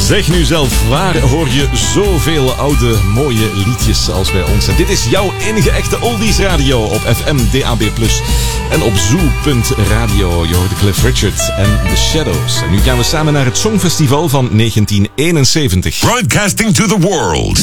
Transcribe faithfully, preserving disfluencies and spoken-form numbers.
Zeg nu zelf, waar hoor je zoveel oude mooie liedjes als bij ons? En dit is jouw enige echte oldies radio op F M, D A B plus, en op zoo punt radio. Je hoorde Cliff Richard en The Shadows. En nu gaan we samen naar het Songfestival van negentien eenenzeventig. Broadcasting to the world.